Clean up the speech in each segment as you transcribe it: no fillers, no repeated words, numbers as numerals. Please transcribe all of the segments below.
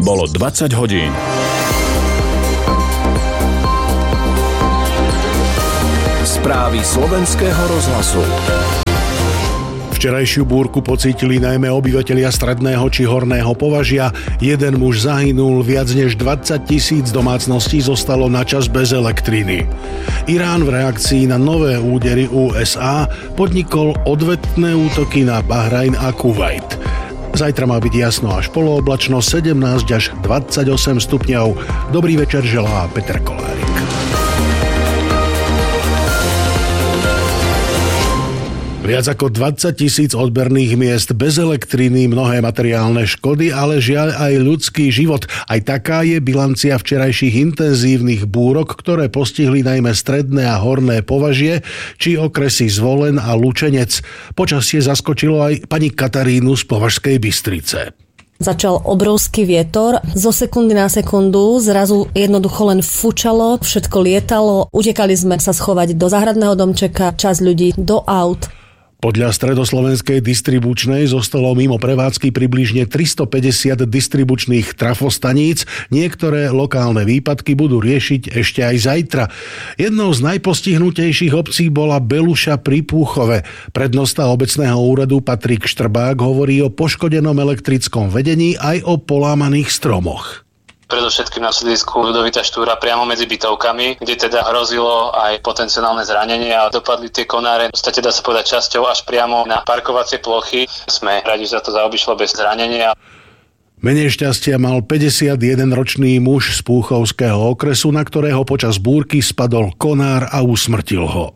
Bolo 20 hodín. Správy Slovenského rozhlasu. Včerajšiu búrku pocítili najmä obyvatelia stredného či horného považia. Jeden muž zahynul, viac než 20 000 domácností zostalo načas bez elektriny. Irán v reakcii na nové údery USA podnikol odvetné útoky na Bahrajn a Kuvajt. Zajtra má byť jasno až polooblačno, 17 až 28 stupňov. Dobrý večer želá Peter Kolárik. Viac ako 20 000 odberných miest bez elektriny, mnohé materiálne škody, ale žiaľ aj ľudský život. Aj taká je bilancia včerajších intenzívnych búrok, ktoré postihli najmä stredné a horné považie, či okresy Zvolen a Lučenec. Počasie zaskočilo aj pani Katarínu z Považskej Bystrice. Začal obrovský vietor, zo sekundy na sekundu zrazu jednoducho len fučalo, všetko lietalo, utekali sme sa schovať do záhradného domčeka, časť ľudí do aut. Podľa Stredoslovenskej distribučnej zostalo mimo prevádzky približne 350 distribučných trafostaníc. Niektoré lokálne výpadky budú riešiť ešte aj zajtra. Jednou z najpostihnutejších obcí bola Beluša pri Púchove. Prednosta obecného úradu Patrik Štrbák hovorí o poškodenom elektrickom vedení aj o polámaných stromoch. Predovšetkým na sídlisku Ľudovita Štúra priamo medzi bytovkami, kde teda hrozilo aj potenciálne zranenie a dopadli tie konáre. V podstate dá sa povedať časťou až priamo na parkovacie plochy. Sme radi, že sa to zaobišlo bez zranenia. Menej šťastia mal 51-ročný muž z Púchovského okresu, na ktorého počas búrky spadol konár a usmrtil ho.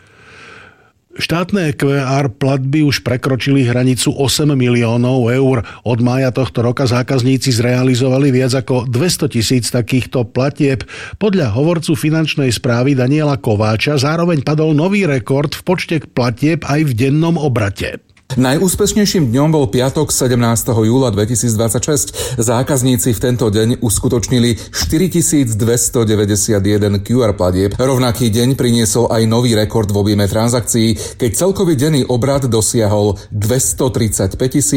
Štátne QR platby už prekročili hranicu 8 miliónov eur. Od mája tohto roka zákazníci zrealizovali viac ako 200 000 takýchto platieb. Podľa hovorcu finančnej správy Daniela Kováča zároveň padol nový rekord v počte platieb aj v dennom obrate. Najúspešnejším dňom bol piatok 17. júla 2026. Zákazníci v tento deň uskutočnili 4291 QR platieb. Rovnaký deň priniesol aj nový rekord v objeme transakcií, keď celkový denný obrad dosiahol 235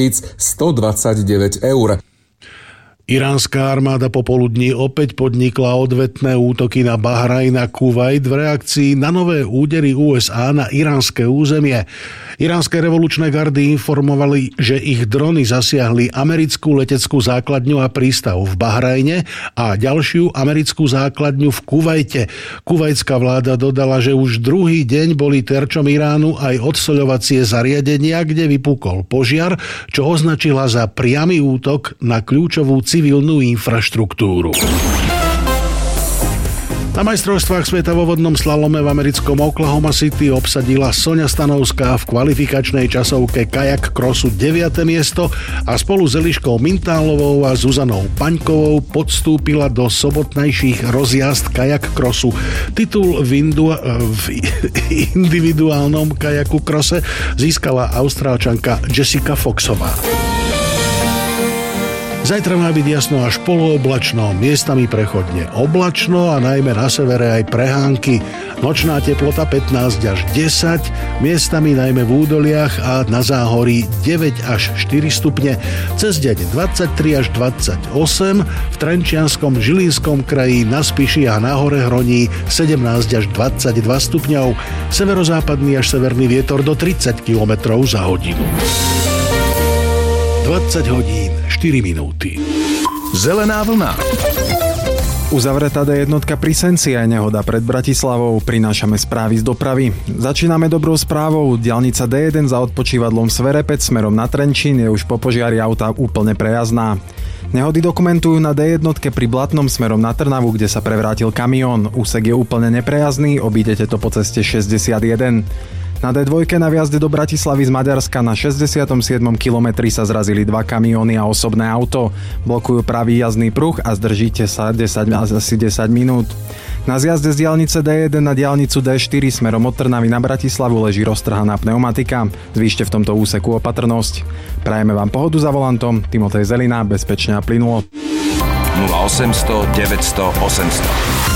129 eur. Iránska armáda popoludní opäť podnikla odvetné útoky na Bahrajn a Kuvajt v reakcii na nové údery USA na iránske územie. Iránske revolučné gardy informovali, že ich drony zasiahli americkú leteckú základňu a prístav v Bahrajne a ďalšiu americkú základňu v Kuvajte. Kuvajtská vláda dodala, že už druhý deň boli terčom Iránu aj odsoľovacie zariadenia, kde vypukol požiar, čo označila za priamy útok na kľúčovú civilnú infraštruktúru. Na majstrovstvách sveta vo vodnom slalome v americkom Oklahoma City obsadila Soňa Stanovská v kvalifikačnej časovke kajak crossu 9. miesto a spolu s Eliškou Mintálovou a Zuzanou Paňkovou podstúpila do sobotnejších rozjazd kajak crossu. Titul v individuálnom kajaku crose získala Austrálčanka Jessica Foxová. Zajtra má byť jasno až polooblačno, miestami prechodne oblačno a najmä na severe aj prehánky. Nočná teplota 15 až 10, miestami najmä v údoliach a na záhorí 9 až 4 stupne. Cez deň 23 až 28, v Trenčianskom Žilinskom kraji, na Spiši a na Hore Hroní 17 až 22 stupňov. Severozápadný až severný vietor do 30 km za hodinu. 20 hodín, 4 minúty. Zelená vlna. Uzavretá D1 pri Senci aj nehoda pred Bratislavou. Prinášame správy z dopravy. Začíname dobrou správou. Diaľnica D1 za odpočívadlom Sverepec smerom na Trenčín je už po požiari auta úplne prejazdná. Nehody dokumentujú na D1 pri Blatnom smerom na Trnavu, kde sa prevrátil kamión. Úsek je úplne neprejazdný, obídete to po ceste 61. Na D2 na vjazde do Bratislavy z Maďarska na 67. kilometri sa zrazili dva kamióny a osobné auto. Blokujú pravý jazdný pruh a zdržíte sa asi 10 minút. Na zjazde z diaľnice D1 na diaľnicu D4 smerom od Trnavy na Bratislavu leží roztrhaná pneumatika. Zvýšte v tomto úseku opatrnosť. Prajeme vám pohodu za volantom. Timotej Zelina, bezpečne a plynulo. 0800 900 800